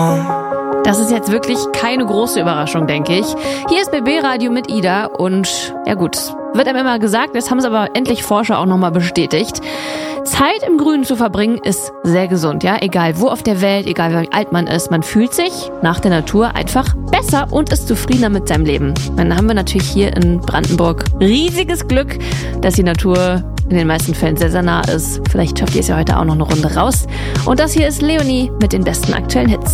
Das ist jetzt wirklich keine große Überraschung, denke ich. Hier ist BB Radio mit Ida und ja gut, wird einem immer gesagt, jetzt haben es aber endlich Forscher auch nochmal bestätigt. Zeit im Grünen zu verbringen ist sehr gesund, ja, egal wo auf der Welt, egal wie alt man ist, man fühlt sich nach der Natur einfach besser und ist zufriedener mit seinem Leben. Dann haben wir natürlich hier in Brandenburg riesiges Glück, dass die Natur in den meisten Fällen sehr, sehr nah ist. Vielleicht schafft ihr es ja heute auch noch eine Runde raus. Und das hier ist Leonie mit den besten aktuellen Hits.